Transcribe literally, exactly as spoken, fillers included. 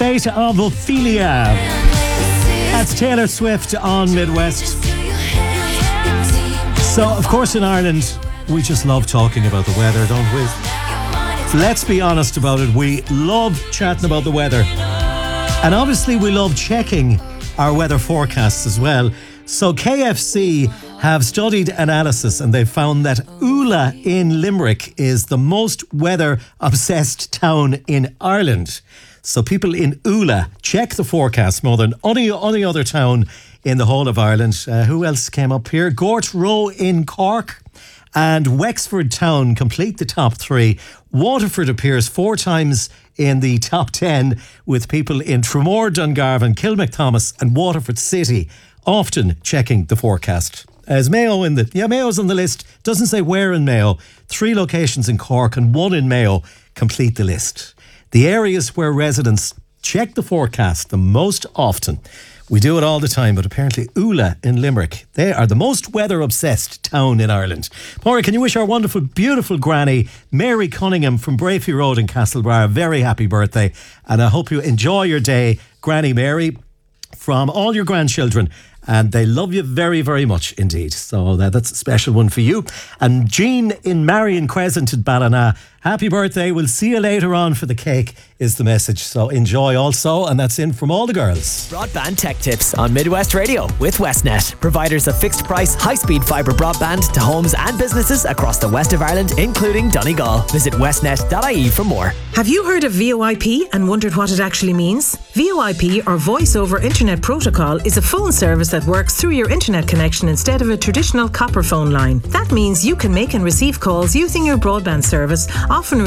Fate of Ophelia. That's Taylor Swift on Midwest. So, of course, in Ireland, we just love talking about the weather, don't we? Let's be honest about it. We love chatting about the weather. And obviously, we love checking our weather forecasts as well. So K F C have studied analysis and they've found that Ula in Limerick is the most weather-obsessed town in Ireland. So people in Ula check the forecast more than any, any other town in the whole of Ireland. Uh, who else came up here? Gort Row in Cork and Wexford Town complete the top three. Waterford appears four times in the top ten, with people in Tramore, Dungarvan, Kilmacthomas and Waterford City often checking the forecast. As Mayo in the yeah Mayo's on the list, doesn't say where in Mayo. Three locations in Cork and one in Mayo complete the list. The areas where residents check the forecast the most often. We do it all the time, but apparently Ula in Limerick, they are the most weather-obsessed town in Ireland. Maura, can you wish our wonderful, beautiful granny, Mary Cunningham from Brafey Road in Castlebar, a very happy birthday. And I hope you enjoy your day, Granny Mary, from all your grandchildren. And they love you very, very much indeed. So that, that's a special one for you. And Jean in Marion Crescent at Ballina, happy birthday. We'll see you later on for the cake is the message. So enjoy also. And that's in from all the girls. Broadband Tech Tips on Midwest Radio with Westnet. Providers of fixed price, high-speed fibre broadband to homes and businesses across the west of Ireland, including Donegal. Visit westnet dot I E for more. Have you heard of V O I P and wondered what it actually means? V O I P, or Voice over Internet Protocol, is a phone service that works through your internet connection instead of a traditional copper phone line. That means you can make and receive calls using your broadband service, often